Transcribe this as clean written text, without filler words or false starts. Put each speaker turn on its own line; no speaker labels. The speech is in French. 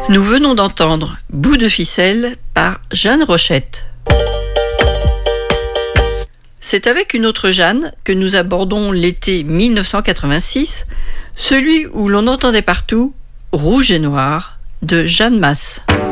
Nous venons d'entendre Bout de ficelle par Jeanne Rochette. C'est avec une autre Jeanne que nous abordons l'été 1986, celui où l'on entendait partout Rouge et Noir de Jeanne Masse.